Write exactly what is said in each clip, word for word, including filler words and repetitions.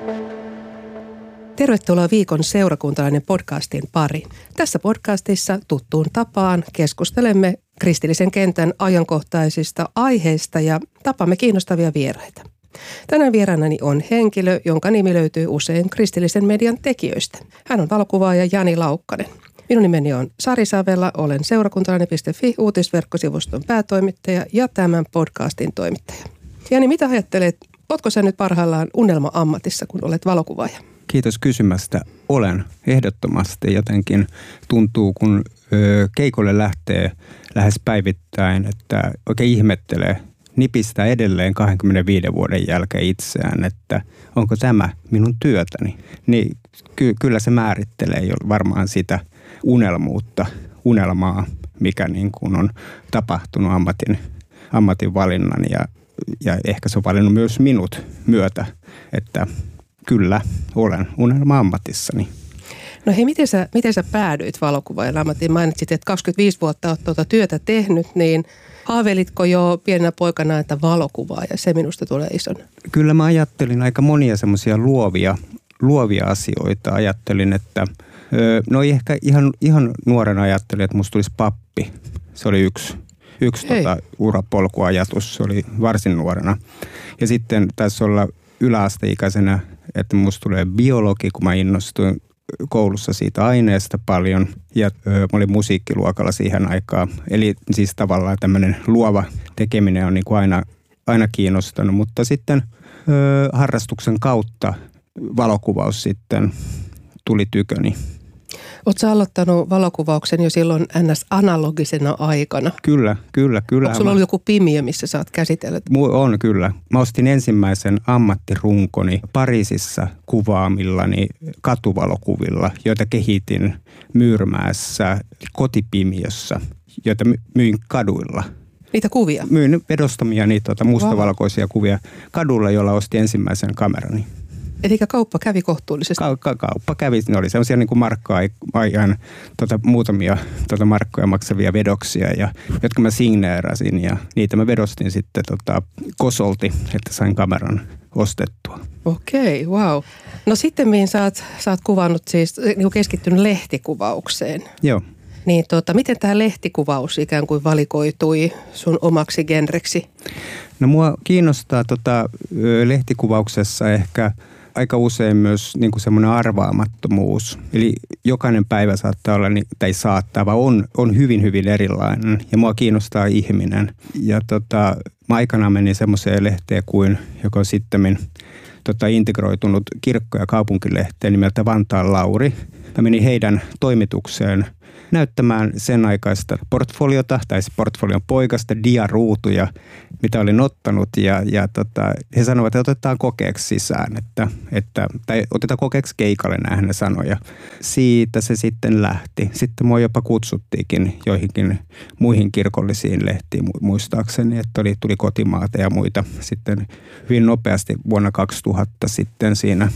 Tervetuloa viikon seurakuntalainen podcastin pari. Tässä podcastissa tuttuun tapaan keskustelemme kristillisen kentän ajankohtaisista aiheista ja tapaamme kiinnostavia vieraita. Tänään vieraanani on henkilö, jonka nimi löytyy usein kristillisen median tekijöistä. Hän on valokuvaaja Jani Laukkanen. Minun nimeni on Sari Savela, olen seurakuntalainen piste fi uutisverkkosivuston päätoimittaja ja tämän podcastin toimittaja. Jani, mitä ajattelet, ootko sä nyt parhaillaan unelma-ammatissa, kun olet valokuvaaja? Kiitos kysymästä. Olen ehdottomasti. Jotenkin tuntuu, kun ö, keikolle lähtee lähes päivittäin, että oikein ihmettelee, nipistää edelleen kaksikymmentäviisi vuoden jälkeen itseään, että onko tämä minun työtäni. Niin ky- kyllä se määrittelee jo varmaan sitä unelmuutta, unelmaa, mikä niin kuin on tapahtunut ammatin, ammatin valinnan ja, ja ehkä se on valinnut myös minut myötä, että kyllä olen unelma-ammatissani. No hei, miten sä, miten sä päädyit valokuvaajan ammattiin? Mainitsit, että kaksikymmentäviisi vuotta olet tuota työtä tehnyt, niin haaveilitko jo pienenä poikana, että valokuvaaja, se minusta tulee isona? Kyllä mä ajattelin aika monia semmoisia luovia, luovia asioita. Ajattelin, että no ehkä ihan, ihan nuorena ajattelin, että musta tulisi pappi. Se oli yksi, yksi tota urapolkuajatus, se oli varsin nuorena. Ja sitten taisi olla yläasteikäisenä, että musta tulee biologi, kun mä innostuin koulussa siitä aineesta paljon ja ö, mä olin musiikkiluokalla siihen aikaan. Eli siis tavallaan tämmöinen luova tekeminen on niin kuin aina, aina kiinnostanut, mutta sitten ö, harrastuksen kautta valokuvaus sitten tuli tyköni. Oletko sä aloittanut valokuvauksen jo silloin ns. Analogisena aikana? Kyllä, kyllä, kyllä. Onko sulla ollut joku pimiö, missä sä oot käsitellyt? On, kyllä. Mä ostin ensimmäisen ammattirunkoni Pariisissa kuvaamillani katuvalokuvilla, joita kehitin Myyrmäessä kotipimiössä, joita myin kaduilla. Niitä kuvia? Myin vedostamia niitä tuota, mustavalkoisia kuvia kadulla, jolla ostin ensimmäisen kamerani. Eli kauppa kävi kohtuullisesti? Ka- ka- kauppa kävi. Ne oli sellaisia niin kuin markkaa, ajan, tota, muutamia tota, markkoja maksavia vedoksia, ja, jotka mä signeerasin. Ja niitä mä vedostin sitten tota, kosolti, että sain kameran ostettua. Okei, wow. No sitten mihin sä oot, sä oot kuvannut siis, niin keskittynyt lehtikuvaukseen. Joo. Niin tuota, miten tämä lehtikuvaus ikään kuin valikoitui sun omaksi genreksi? No mua kiinnostaa tota, lehtikuvauksessa ehkä aika usein myös niin kuin semmoinen arvaamattomuus. Eli jokainen päivä saattaa olla, tai saattaa, vaan on, on hyvin, hyvin erilainen. Ja mua kiinnostaa ihminen. Ja tota, mä aikanaan menin semmoiseen lehteen kuin, joka on sittemmin tota, integroitunut kirkko- ja kaupunkilehteen nimeltä Vantaan Lauri. Mä menin heidän toimitukseen näyttämään sen aikaista portfoliota tai se portfolion poikasta diaruutuja, mitä olin ottanut, ja, ja tota, he sanoivat, että otetaan kokeeksi sisään, että, että, tai otetaan kokeeksi keikalle, näinhän ne sanoja. Siitä se sitten lähti. Sitten mua jopa kutsuttiinkin joihinkin muihin kirkollisiin lehtiin muistaakseni, että oli, tuli Kotimaata ja muita sitten hyvin nopeasti vuonna kaksituhatta sitten siinä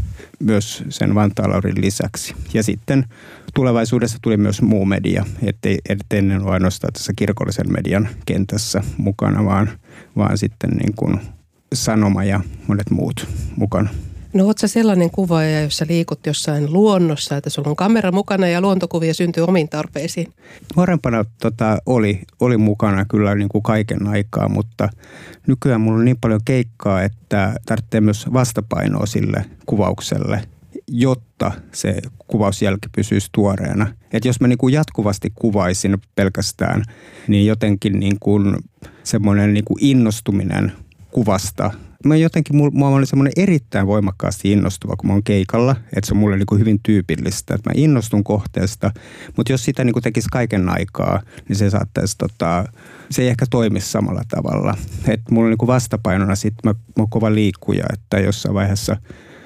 myös sen Vantaan Laurin lisäksi. Ja sitten tulevaisuudessa tuli myös muu media, ettei, ettei ennen ole ainoastaan tässä kirkollisen median kentässä mukana, vaan, vaan sitten niin kuin sanoma ja monet muut mukana. No oot sä sellainen kuvaaja, jossa liikut jossain luonnossa, että sulla on kamera mukana ja luontokuvia syntyy omiin tarpeisiin? Nuorempana tota, oli, oli mukana kyllä niin kuin kaiken aikaa, mutta nykyään mulla on niin paljon keikkaa, että tarvitsee myös vastapainoa sille kuvaukselle, jotta se kuvausjälki pysyisi tuoreena. Et jos mä niin kuin jatkuvasti kuvaisin pelkästään, niin jotenkin niin kuin semmoinen niin kuin innostuminen kuvasta. Mä jotenkin, mulla oli semmoinen erittäin voimakkaasti innostuva, kun mä oon keikalla, että se on mulle niin kuin hyvin tyypillistä, että mä innostun kohteesta, mutta jos sitä niin kuin tekisi kaiken aikaa, niin se saattaisi, tota, se ei ehkä toimisi samalla tavalla. Että mulla on niin kuin vastapainona sitten, mä, mä oon kova liikkuja, että jossain vaiheessa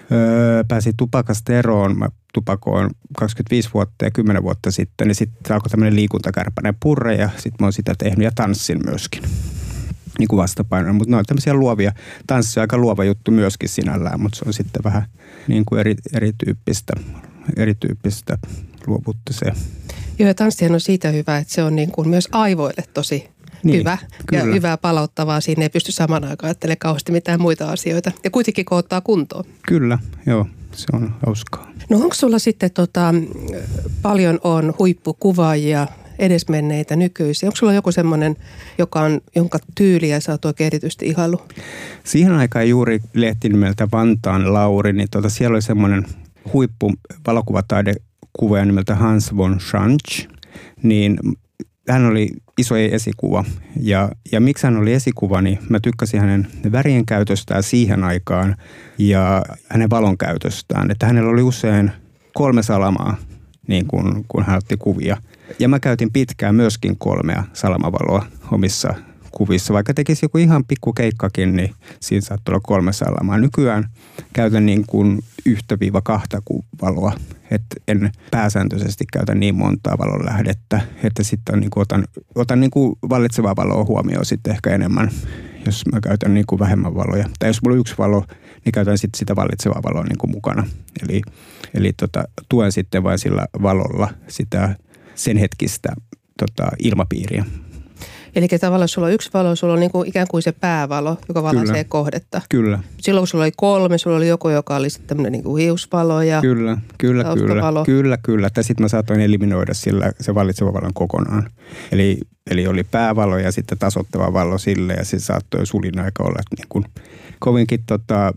öö, pääsin tupakasta eroon, mä tupakoin kaksikymmentäviisi vuotta ja kymmenen vuotta sitten, niin sitten alkoi tämmöinen liikuntakärpäinen purre ja sitten mä oon sitä tehnyt ja tanssin myöskin. Niin kuin vastapainona, mutta ne on tämmöisiä luovia, tanssi on aika luova juttu myöskin sinällään, mutta se on sitten vähän niin kuin eri, erityyppistä, erityyppistä luovuutta se. Joo, ja tanssihan on siitä hyvä, että se on niin kuin myös aivoille tosi niin, hyvä kyllä. Ja hyvää palauttavaa. Siinä ei pysty saman aikaan ajattelemaan kauheasti mitään muita asioita. Ja kuitenkin kun ottaa kuntoon. Kyllä, joo. Se on hauskaa. No onko sulla sitten tota, paljon on huippukuvaajia, edesmenneitä, nykyisiä? Onko sulla joku semmoinen, joka on, jonka tyyliä sä oot oikein erityisesti ihaillut? Siihen aikaan juuri lehti nimeltä Vantaan Lauri, niin tota, siellä oli semmoinen huippu valokuvataidekuvaaja nimeltä Hans von Schantz, niin hän oli iso esikuva. Ja, ja miksi hän oli esikuva, niin mä tykkäsin hänen värien käytöstään siihen aikaan ja hänen valon käytöstään. Että hänellä oli usein kolme salamaa, niin kun, kun hän otti kuvia. Ja mä käytin pitkään myöskin kolmea salamavaloa omissa kuvissa. Vaikka tekisi joku ihan pikku keikkakin, niin siinä saattoi olla kolme salamaa. Nykyään käytän niin kuin yhtä viiva kahta valoa. Että en pääsääntöisesti käytä niin montaa valon lähdettä, että sitten niin kuin otan, otan niin kuin vallitsevaa valoa huomioon sitten ehkä enemmän, jos mä käytän niin kuin vähemmän valoja. Tai jos mulla on yksi valo, niin käytän sitten sitä vallitsevaa valoa niin kuin mukana. Eli, eli tota, tuen sitten vain sillä valolla sitä sen hetkistä tota, ilmapiiriä. Eli tavallaan sulla on yksi valo, sulla on niin kuin ikään kuin se päävalo, joka valaisee kohdetta. Kyllä. Silloin kun sulla oli kolme, sulla oli joku, joka oli sitten tämmöinen niin kuin hiusvalo ja Kyllä, kyllä, kyllä. Kyllä, kyllä. Tai sitten mä saatoin eliminoida sillä se vallitseva valon kokonaan. Eli, eli oli päävalo ja sitten tasoittava valo sille ja se saattoi sulin aika olla niin kuin kovinkin tota,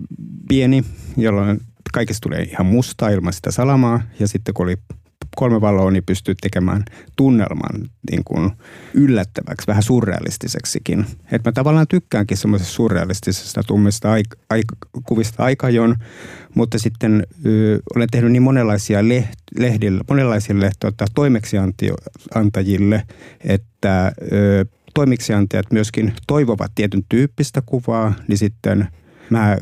pieni, jolloin kaikesta tulee ihan musta ilman sitä salamaa ja sitten kun oli kolme valoa, niin pystyy tekemään tunnelman niin kuin yllättäväksi, vähän surrealistiseksikin. Että mä tavallaan tykkäänkin semmoisesta surrealistisesta tummista aik- aik- kuvista aikajon, mutta sitten ö, olen tehnyt niin monenlaisia leht- lehdille, monenlaisille tota, toimeksiantajille, että ö, toimeksiantajat myöskin toivovat tietyn tyyppistä kuvaa, niin sitten mä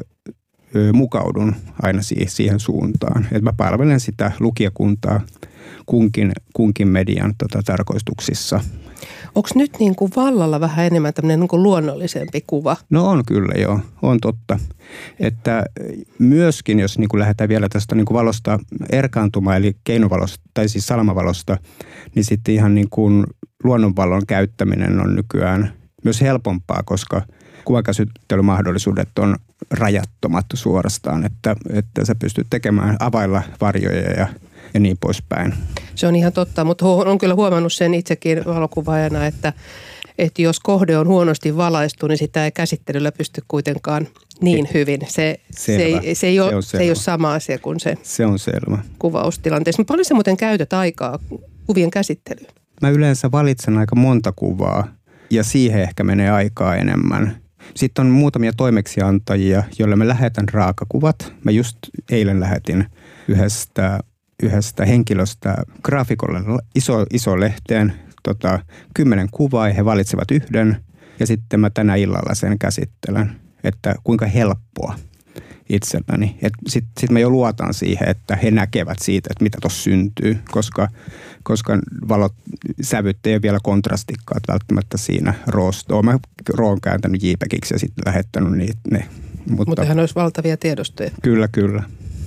ö, mukaudun aina siihen, siihen suuntaan. Että mä palvelen sitä lukijakuntaa kunkin, kunkin median tota, tarkoituksissa. Onko nyt niin kuin vallalla vähän enemmän tämmöinen niin kuin luonnollisempi kuva? No on kyllä joo, on totta. Että myöskin, jos niin kuin lähdetään vielä tästä niin kuin valosta erkaantumaan, eli keinovalosta tai siis salamavalosta, niin sitten ihan niin kuin luonnonvalon käyttäminen on nykyään myös helpompaa, koska kuvankäsittelymahdollisuudet on rajattomat suorastaan, että, että sä pystyt tekemään availla varjoja ja ja niin poispäin. Se on ihan totta, mutta olen kyllä huomannut sen itsekin valokuvaajana, että, että jos kohde on huonosti valaistu, niin sitä ei käsittelyllä pysty kuitenkaan niin hyvin. Se, se, ei, se, ei, ole, se, se ei ole sama asia kuin se, se on selvä. Kuvaustilanteessa. Mutta paljon sä muuten käytät aikaa kuvien käsittelyyn? Mä yleensä valitsen aika monta kuvaa ja siihen ehkä menee aikaa enemmän. Sitten on muutamia toimeksiantajia, joille mä lähetän raakakuvat. Mä just eilen lähetin yhdestä yhdestä henkilöstä graafikolle iso, iso lehteen, tota, kymmenen kuvaa ja he valitsevat yhden ja sitten mä tänä illalla sen käsittelen, että kuinka helppoa itselläni. Sitten sit mä jo luotan siihen, että he näkevät siitä, että mitä tuossa syntyy, koska, koska valot, sävyt ei ole vielä kontrastikkaat välttämättä siinä roostoa. Mä roon kääntänyt JPEGiksi ja sitten lähettänyt niitä. Ne. Mutta, Mutta hän olisi valtavia tiedostoja. Kyllä, kyllä.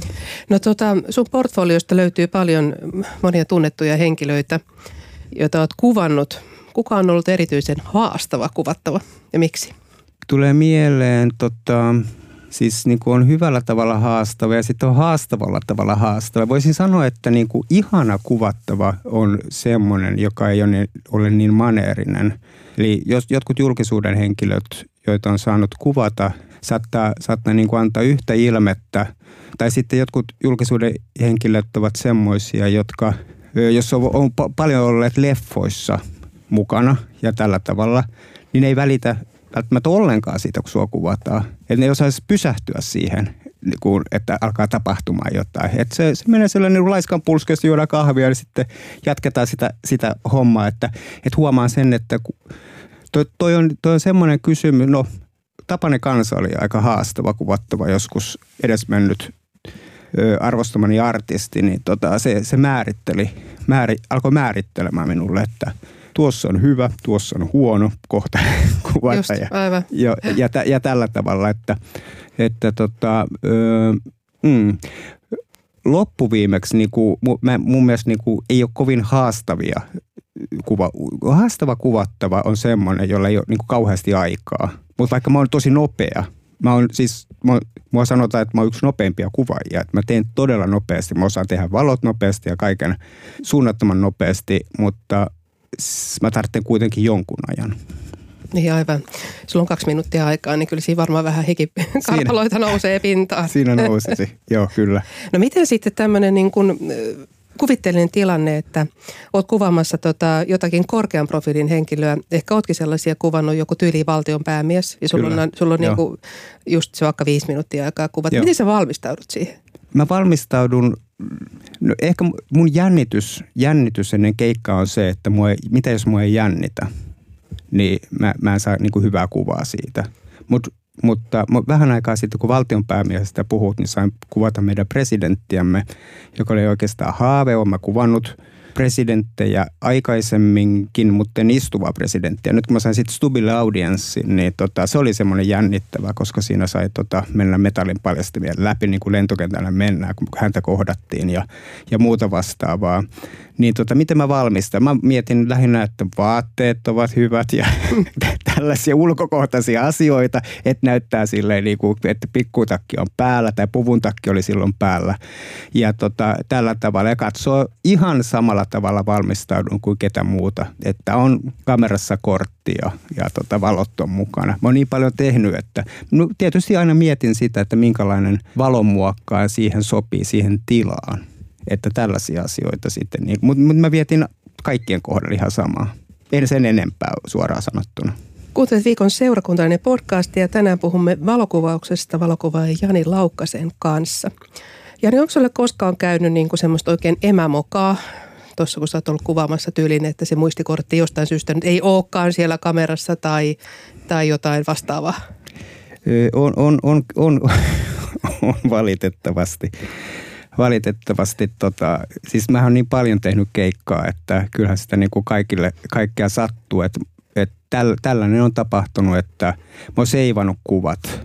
No tota, sun portfoliosta löytyy paljon monia tunnettuja henkilöitä, joita olet kuvannut. Kuka on ollut erityisen haastava kuvattava ja miksi? Tulee mieleen, tota, siis niin kuin on hyvällä tavalla haastava ja sitten on haastavalla tavalla haastava. Voisin sanoa, että niin kuin ihana kuvattava on semmoinen, joka ei ole, ole niin maneerinen. Eli jos jotkut julkisuuden henkilöt, joita on saanut kuvata, saattaa, saattaa niin kuin antaa yhtä ilmettä. Tai sitten jotkut julkisuuden henkilöt ovat semmoisia, jotka, jos on, on paljon olleet leffoissa mukana ja tällä tavalla, niin ne ei välitä välttämättä ollenkaan siitä, kun sua kuvataan. Että ne ei osaisi pysähtyä siihen, että alkaa tapahtumaan jotain. Että se, se menee sellainen niin laiskan pulskeessa, juodaan kahvia ja sitten jatketaan sitä, sitä hommaa. Että, että huomaan sen, että toi, toi, on, toi on semmoinen kysymys, no Tapani Kansa oli aika haastava kuvattava joskus edesmennyt ö, arvostamani artisti, niin tota, se, se määritteli, määri, alkoi määrittelemään minulle, että tuossa on hyvä, tuossa on huono kohta kuvata. Just, ja, aivan. Ja, ja, ja, ja tällä tavalla, että, että tota, ö, mm, loppuviimeksi niin kuin, mun mielestä niin kuin, ei ole kovin haastavia kuva, haastava kuvattava on semmoinen, jolla ei ole niin kuin kauheasti aikaa. Mutta vaikka mä oon tosi nopea, mä oon siis, mä, mua sanotaan, että mä oon yksi nopeimpia kuvaajia, että mä teen todella nopeasti. Mä osaan tehdä valot nopeasti ja kaiken suunnattoman nopeasti, mutta mä tarvitsen kuitenkin jonkun ajan. Niin aivan. Sulla on kaksi minuuttia aikaa, niin kyllä siinä varmaan vähän hikikarpaloita nousee pintaan. Siinä nousisi, joo kyllä. No miten sitten tämmöinen niin kuin kuvitteellinen tilanne, että oot kuvaamassa tota jotakin korkean profiilin henkilöä, ehkä ootkin sellaisia kuvannut joku tyyli valtion päämies, ja sulla kyllä, on, sulla on niin kuin just se vaikka viisi minuuttia aikaa kuvata. Joo. Miten sä valmistaudut siihen? Mä valmistaudun, no ehkä mun jännitys, jännitys ennen keikkaa on se, että mua ei, mitä jos mua ei jännitä, niin mä, mä en saa niin kuin hyvää kuvaa siitä. Mut, mutta vähän aikaa sitten, kun valtionpäämiehestä puhut, niin sain kuvata meidän presidenttiämme, joka oli oikeastaan haave. Olen mä kuvannut presidenttejä aikaisemminkin, mutta en istuvaa presidenttiä. Nyt kun mä sain sitten Stubille audienssin, niin tota, se oli semmoinen jännittävä, koska siinä sai tota, mennä metallin paljastimien läpi, niin kuin lentokentällä mennään, kun häntä kohdattiin ja, ja muuta vastaavaa. Niin tota, miten mä valmistan? Mä mietin lähinnä, että vaatteet ovat hyvät ja tällaisia ulkokohtaisia asioita, että näyttää silleen, niin kuin, että pikkutakki on päällä tai puvun takki oli silloin päällä. Ja tota, tällä tavalla ja katsoo ihan samalla tavalla valmistaudun kuin ketä muuta. Että on kamerassa kortti ja, ja tota, valot on mukana. Mä oon niin paljon tehnyt, että no, tietysti aina mietin sitä, että minkälainen valonmuokkaa siihen sopii siihen tilaan. Että tällaisia asioita sitten. Niin, mutta mut mä vietin kaikkien kohdalla ihan samaa. Ei sen enempää suoraan sanottuna. Kuuntelet Viikon seurakuntalainen podcast ja tänään puhumme valokuvauksesta valokuvaaja Jani Laukkasen kanssa. Jani, onko sulle koskaan käynyt niin kuin semmoista oikein emämokaa? Tuossa kun sä oot ollut kuvaamassa tyylin, että se muistikortti jostain syystä nyt ei olekaan siellä kamerassa tai, tai jotain vastaavaa? On, on, on, on, on valitettavasti. Valitettavasti, tota, siis mä oon niin paljon tehnyt keikkaa, että kyllähän sitä niin kuin kaikille, kaikkea sattuu. Että, että täl, tällainen on tapahtunut, että mä oon seivannut kuvat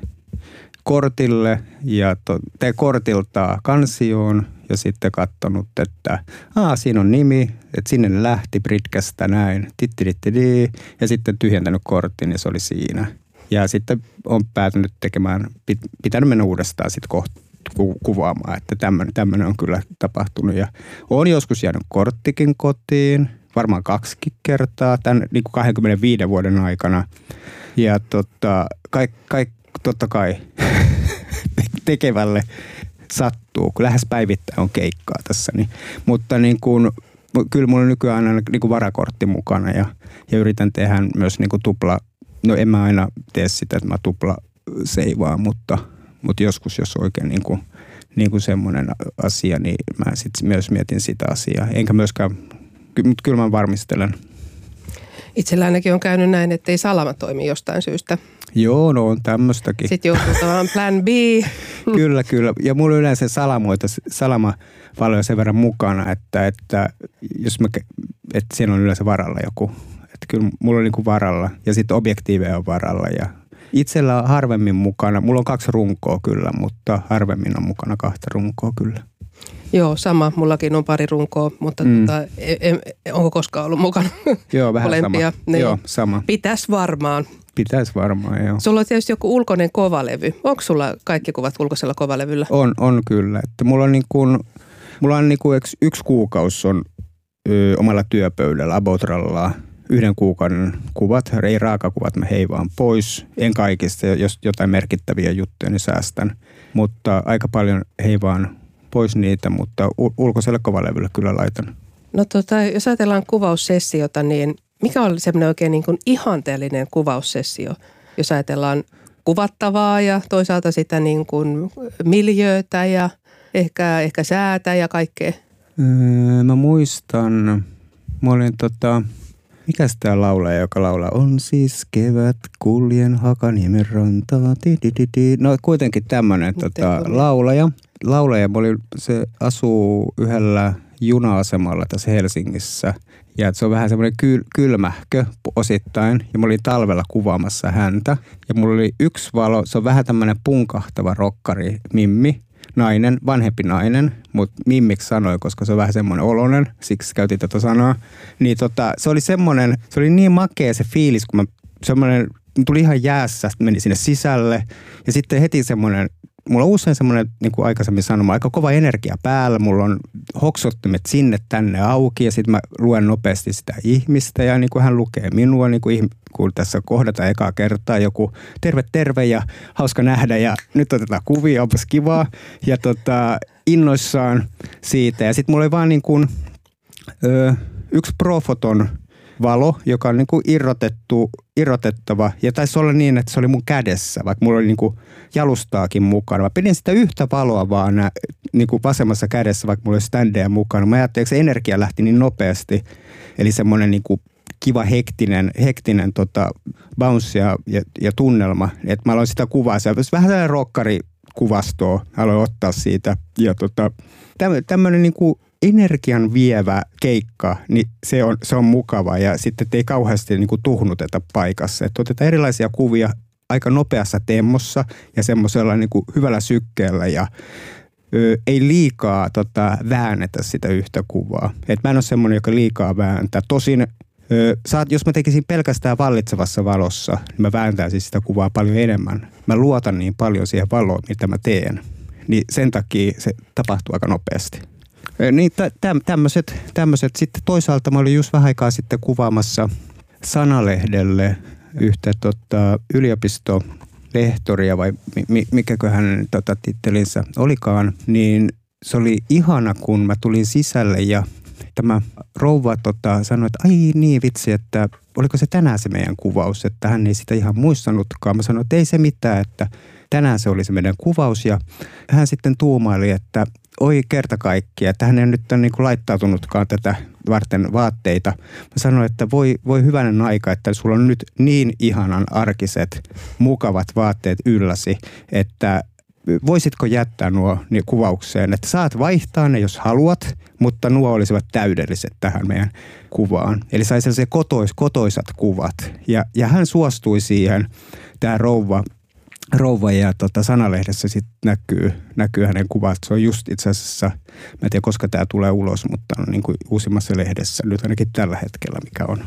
kortille ja to, te kortilta kansioon ja sitten katsonut, että aa, siinä on nimi, että sinne ne lähti Britkästä näin, tittirittidi, ja sitten tyhjentänyt kortin ja se oli siinä. Ja sitten on päätynyt tekemään, pitänyt mennä uudestaan sitten kohta kuvaamaan, että tämmöinen, tämmöinen on kyllä tapahtunut. Ja olen joskus jäänyt korttikin kotiin, varmaan kaksikin kertaa tämän niin kuin kaksikymmentäviisi vuoden aikana. Ja tota, kaik, kaik, totta kai tekevälle sattuu, kun lähes päivittäin on keikkaa tässä. Niin. Mutta niin kuin, kyllä mulla on nykyään aina niin kuin varakortti mukana ja, ja yritän tehdä myös niin kuin tupla, no en mä aina tee sitä, että mä tupla seivaan, mutta Mutta joskus, jos oikein niin kuin, niin kuin semmoinen asia, niin mä sitten myös mietin sitä asiaa. Enkä myöskään, mutta kyllä mä varmistelen. Itsellä ainakin on käynyt näin, että ei salama toimi jostain syystä. Joo, no on tämmöistäkin. Sitten joutuu tavallaan plan B. Kyllä, kyllä. Ja mulla on yleensä salamoita, salamavaloja sen verran mukana, että, että jos mä, että siinä on yleensä varalla joku. Että kyllä mulla on niin kuin varalla ja sitten objektiiveja on varalla ja itsellä on harvemmin mukana. Mulla on kaksi runkoa kyllä, mutta harvemmin on mukana kahta runkoa kyllä. Joo, sama. Mullakin on pari runkoa, mutta mm. tota, en, en, onko koskaan ollut mukana? Joo, vähän molempia. sama. Niin. Joo, sama. Pitäisi varmaan. Pitäisi varmaan, joo. Sulla on tietysti joku ulkoinen kovalevy. Onko sulla kaikki kuvat ulkoisella kovalevyllä? On, on kyllä. Että mulla on, niin kuin, mulla on niin kuin yksi, yksi kuukausi on ö, omalla työpöydällä, Abotralla. Yhden kuukauden kuvat, ei raakakuvat, mä heivaan pois. En kaikista, jos jotain merkittäviä juttuja, niin säästän. Mutta aika paljon heivaan pois niitä, mutta ulkoiselle kovalevylle kyllä laitan. No tota, jos ajatellaan kuvaussessiota, niin mikä on semmoinen oikein niin kuin ihanteellinen kuvaussessio? Jos ajatellaan kuvattavaa ja toisaalta sitä niin kuin miljöötä ja ehkä, ehkä säätä ja kaikkea. Öö, mä muistan, mä olin tota... Mikäs tää laulaja, joka laulaa? On siis kevät, kuljen Hakaniemen rantaa. Ti-di-di-di. No kuitenkin tämmönen tota, laulaja. Laulaja, oli, se asuu yhdellä juna-asemalla tässä Helsingissä. Ja se on vähän semmoinen kyl, kylmähkö osittain. Ja mä olin talvella kuvaamassa häntä. Ja mulla oli yksi valo, se on vähän tämmöinen punkahtava rokkari Mimmi. nainen, vanhempi nainen, mutta mimmiksi sanoi, koska se on vähän semmoinen oloinen, siksi käytin tätä sanaa. Niin tota, se oli semmoinen, se oli niin makea se fiilis, kun mä semmoinen, tuli ihan jäässä, meni sinne sisälle ja sitten heti semmoinen, mulla on usein semmoinen, niin kuin aikaisemmin sanomaan, aika kova energia päällä. Mulla on hoksottimet sinne tänne auki ja sitten mä luen nopeasti sitä ihmistä ja niin kuin hän lukee minua, niin kuin kun tässä kohdataan ekaa kertaa joku terve terve ja hauska nähdä ja nyt otetaan kuvia, onpas kivaa ja tota, innoissaan siitä. Ja sitten mulla oli vaan niin kuin ö, yksi Profoton valo, joka on niin kuin irrotettu, irrotettava. Ja taisi olla niin, että se oli mun kädessä, vaikka mulla oli niin kuin jalustaakin mukana. Mä pidin sitä yhtä valoa vaan nä, niin kuin vasemmassa kädessä, vaikka mulla oli standeja mukana. Mä ajattelin, että se energia lähti niin nopeasti. Eli semmoinen niin kuin kiva hektinen, hektinen tota, bounce ja, ja, ja tunnelma. Että mä aloin sitä kuvaa. Se vähän sellainen rokkarikuvastoa aloin ottaa siitä. Ja tota, tämmöinen niin kuin energian vievä keikka, niin se on, se on mukava ja sitten ei kauheasti niin kuin tuhnuteta paikassa. Että otetaan erilaisia kuvia aika nopeassa temmossa ja semmoisella niin kuin hyvällä sykkeellä ja ö, ei liikaa tota, väännetä sitä yhtä kuvaa. Et mä en ole semmoinen, joka liikaa vääntää. Tosin, ö, saat, jos mä tekisin pelkästään vallitsevassa valossa, niin mä vääntäisin sitä kuvaa paljon enemmän. Mä luotan niin paljon siihen valoon, mitä mä teen. Niin sen takia se tapahtuu aika nopeasti. Niin tämmöiset, tämmöiset. Sitten toisaalta mä olin just vähän aikaa sitten kuvaamassa Sanalehdelle yhtä tota, yliopistolehtoria vai mi, mikäköhän tota, tittelinsä olikaan, niin se oli ihana, kun mä tulin sisälle ja tämä rouva tota, sanoi, että ai niin vitsi, että oliko se tänään se meidän kuvaus, että hän ei sitä ihan muistanutkaan. Mä sanoin, että ei se mitään, että tänään se oli se meidän kuvaus ja hän sitten tuumaili, että oi kerta kaikkia, että hän ei nyt ole niin kuin laittautunutkaan tätä varten vaatteita. Mä sanoin, että voi, voi hyvänen aika, että sulla on nyt niin ihanan arkiset, mukavat vaatteet ylläsi, että voisitko jättää nuo niin kuvaukseen, että saat vaihtaa ne, jos haluat, mutta nuo olisivat täydelliset tähän meidän kuvaan. Eli sai sellaisia kotois, kotoisat kuvat. Ja, ja hän suostui siihen, tämä rouva, rouva ja tota, Sanalehdessä sitten näkyy, näkyy hänen kuvat. Se on just itse asiassa, mä en tiedä koska tämä tulee ulos, mutta on niin kuin uusimmassa lehdessä nyt ainakin tällä hetkellä, mikä on.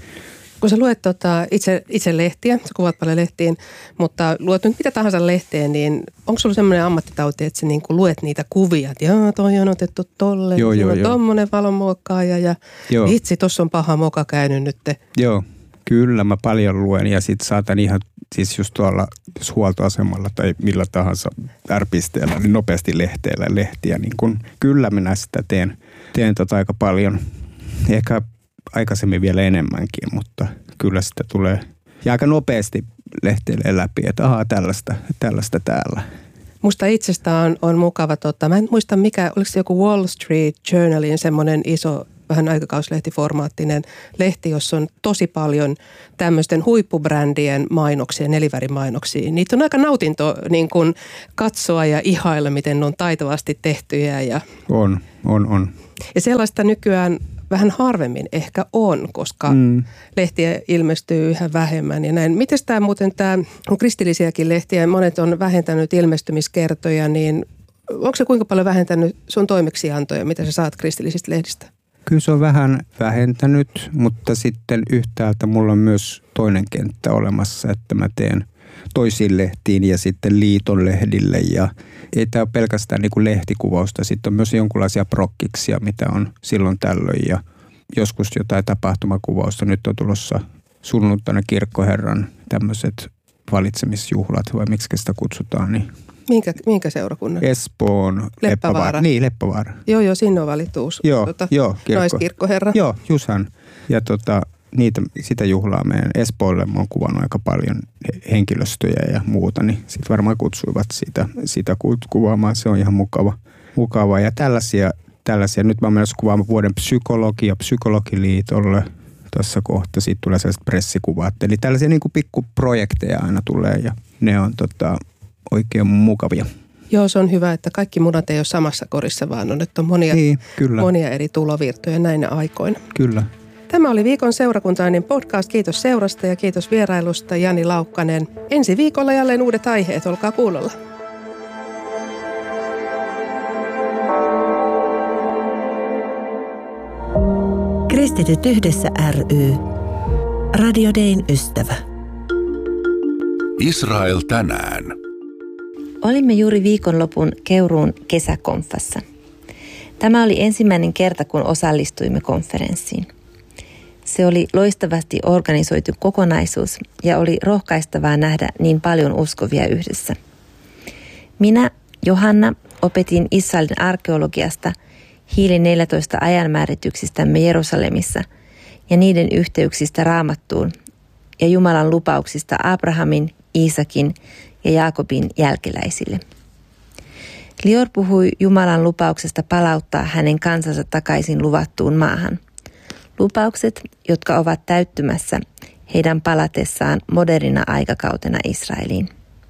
Kun sä luet tota, itse, itse lehtiä, sä kuvat paljon lehtiin, mutta luet nyt mitä tahansa lehteen, niin onko sulla semmoinen ammattitauti, että sä niin kuin luet niitä kuvia, että joo, toi on otettu tolle, joo, joo, on joo. tommonen valonmuokkaaja ja joo. Vitsi, tossa on paha moka käynyt nyt. Joo, kyllä mä paljon luen ja sit saatan ihan siis just tuolla jos huoltoasemalla tai millä tahansa R-pisteellä, niin nopeasti lehteellä lehtiä, niin kun kyllä minä sitä teen, teen tota aika paljon. Ehkä aikaisemmin vielä enemmänkin, mutta kyllä sitä tulee ja aika nopeasti lehteelle läpi, että ahaa tällaista, tällaista täällä. Musta itsestä on, on mukava, tota, mä en muista mikä, oliko se joku Wall Street Journalin semmoinen iso, vähän aikakauslehtiformaattinen lehti, jossa on tosi paljon tämmöisten huippubrändien mainoksia, nelivärimainoksia. Niitä on aika nautinto niin kuin katsoa ja ihailla, miten ne on taitavasti tehtyjä. Ja on, on, on. Ja sellaista nykyään vähän harvemmin ehkä on, koska mm. lehtiä ilmestyy yhä vähemmän ja näin. Miten tämä muuten, tämä on kristillisiäkin lehtiä, monet on vähentänyt ilmestymiskertoja, niin onko se kuinka paljon vähentänyt sun toimeksiantoja, mitä sä saat kristillisistä lehdistä? Kyllä se on vähän vähentänyt, mutta sitten yhtäältä mulla on myös toinen kenttä olemassa, että mä teen toisiin lehtiin ja sitten liiton lehdille ja ei tämä ole pelkästään niin kuin lehtikuvausta, sitten on myös jonkinlaisia prokkiksia, mitä on silloin tällöin ja joskus jotain tapahtumakuvausta. Nyt on tulossa sunnuntaina kirkkoherran tämmöiset valitsemisjuhlat vai miksi sitä kutsutaan, niin Minkä, minkä seurakunnan? Espoon Leppävaara. Leppävaara. Niin, Leppävaara. Joo, joo, sinne on valittu uusi joo, tota, joo, naiskirkkoherra. Joo, justhan. Ja tota, niitä, sitä juhlaa meidän Espoolle. Mä oon kuvannut aika paljon henkilöstöjä ja muuta, niin sit varmaan kutsuivat sitä, sitä kuvaamaan. Se on ihan mukava. mukava. Ja tällaisia, tällaisia. Nyt mä oon menossa kuvaamaan vuoden psykologia Psykologiliitolle. Tuossa kohta siitä tulee sellaiset pressikuvat. Eli tällaisia niin kuin pikkuprojekteja aina tulee ja ne on tota, oikein mukavia. Joo, se on hyvä, että kaikki munat ei ole samassa korissa, vaan on, että on monia, niin, monia eri tulovirtoja näinä aikoina. Kyllä. Tämä oli Viikon seurakuntainen podcast. Kiitos seurasta ja kiitos vierailusta, Jani Laukkanen. Ensi viikolla jälleen uudet aiheet, olkaa kuulolla. Kristityt yhdessä ry. Radio Dayn ystävä. Israel tänään. Olimme juuri viikonlopun Keuruun kesäkonfassa. Tämä oli ensimmäinen kerta, kun osallistuimme konferenssiin. Se oli loistavasti organisoitu kokonaisuus ja oli rohkaistavaa nähdä niin paljon uskovia yhdessä. Minä, Johanna, opetin Israelin arkeologiasta, Hiili neljätoista ajanmäärityksistämme Jerusalemissa ja niiden yhteyksistä Raamattuun ja Jumalan lupauksista Abrahamin, Iisakin ja Jaakobin jälkeläisille. Lior puhui Jumalan lupauksesta palauttaa hänen kansansa takaisin luvattuun maahan. Lupaukset, jotka ovat täyttymässä heidän palatessaan modernina aikakautena Israeliin.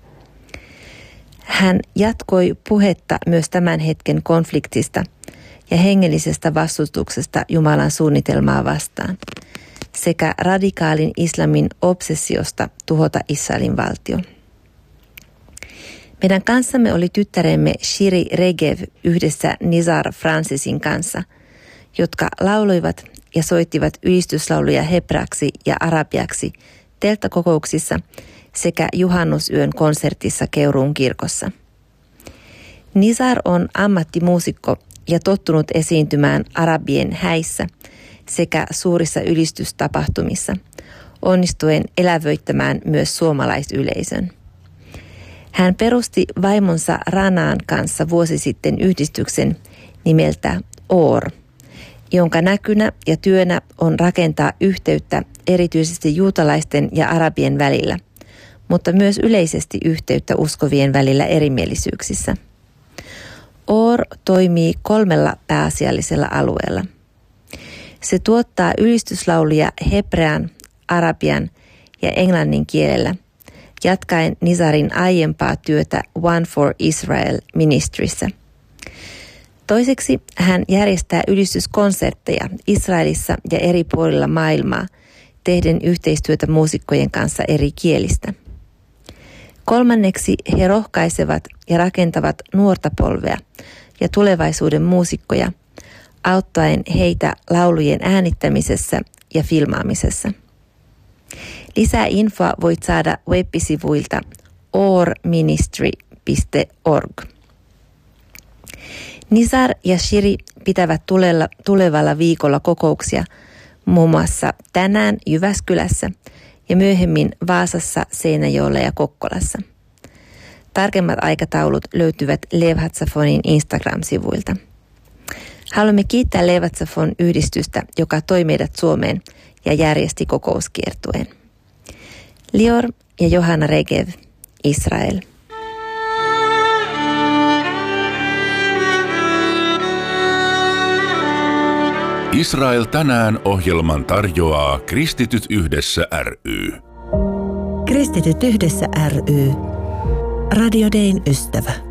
Hän jatkoi puhetta myös tämän hetken konfliktista ja hengellisestä vastustuksesta Jumalan suunnitelmaa vastaan sekä radikaalin islamin obsessiosta tuhota Israelin valtio. Meidän kanssamme oli tyttäremme Shiri Regev yhdessä Nizar Francisin kanssa, jotka lauloivat ja soittivat ylistyslauluja hebraksi ja arabiaksi telttakokouksissa sekä juhannusyön konsertissa Keuruun kirkossa. Nizar on ammattimuusikko ja tottunut esiintymään arabien häissä sekä suurissa ylistystapahtumissa, onnistuen elävöittämään myös suomalaisyleisön. Hän perusti vaimonsa Ranaan kanssa vuosi sitten yhdistyksen nimeltä Or, jonka näkynä ja työnä on rakentaa yhteyttä erityisesti juutalaisten ja arabien välillä, mutta myös yleisesti yhteyttä uskovien välillä erimielisyyksissä. Or toimii kolmella pääasiallisella alueella. Se tuottaa ylistyslauluja hebrean, arabian ja englannin kielellä, jatkaen Nizarin aiempaa työtä One for Israel Ministryssä. Toiseksi hän järjestää ylistyskonsertteja Israelissa ja eri puolilla maailmaa, tehden yhteistyötä muusikkojen kanssa eri kielistä. Kolmanneksi he rohkaisevat ja rakentavat nuorta polvea ja tulevaisuuden muusikkoja, auttaen heitä laulujen äänittämisessä ja filmaamisessa. Lisää infoa voit saada web-sivuilta or ministry piste org. Nizar ja Shiri pitävät tulella, tulevalla viikolla kokouksia muun muassa tänään Jyväskylässä ja myöhemmin Vaasassa, Seinäjoella ja Kokkolassa. Tarkemmat aikataulut löytyvät Lev Hatsafonin Instagram-sivuilta. Haluamme kiittää Lev Hatsafon yhdistystä, joka toi meidät Suomeen ja järjesti kokouskiertueen. Lior ja Johanna Regev, Israel. Israel tänään -ohjelman tarjoaa Kristityt yhdessä ry. Kristityt yhdessä ry. Radio Dayn ystävä.